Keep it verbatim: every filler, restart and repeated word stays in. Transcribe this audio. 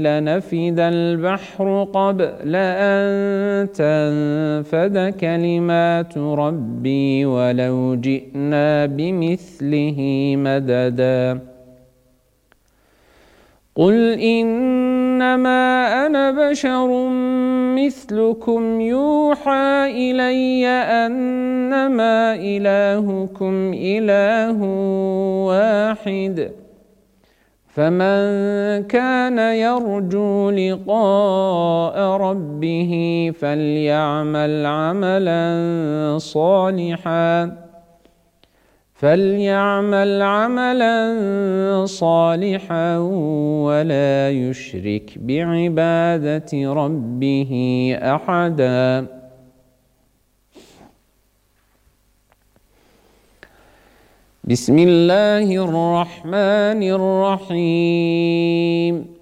لنفد البحر قبل أن تنفد كلمات ربي ولو جئنا بمثله مددا قل إنما أنا بشر مثلكم يوحى إلي أنما إلهكم إله واحد فمن كان يرجو لقاء ربه فليعمل عملا صالحا فليعمل عملا صالحا ولا يشرك بعبادة ربه أحدا. بسم الله الرحمن الرحيم